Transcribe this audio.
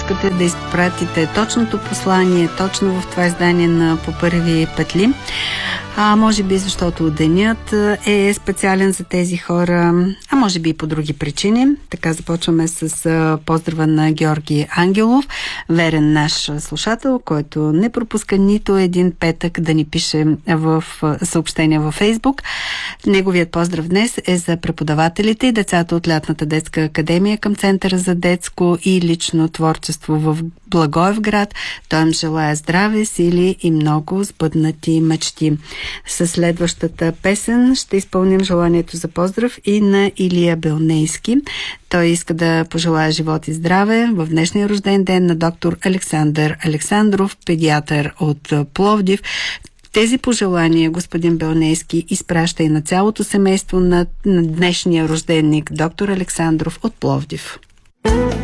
искате да изпратите точното послание, точно в това издание на По първи петли. Може би защото денят е специален за тези хора, а може би и по други причини. Така започваме с поздрава на Георги Ангелов, верен наш слушател, който не пропуска нито един петък да ни пише в съобщения във Фейсбук. Неговият поздрав днес е за преподавателите и децата от Лятната детска академия към Центъра за детско и лично творчество в Благоевград. Той им желая здраве, сили и много сбъднати мечти. Със следващата песен ще изпълним желанието за поздрав и на Илия Белнейски. Той иска да пожелая живот и здраве в днешния рожден ден на доктор Александър Александров, педиатър от Пловдив. Тези пожелания господин Белнейски изпраща и на цялото семейство на днешния рожденник доктор Александров от Пловдив.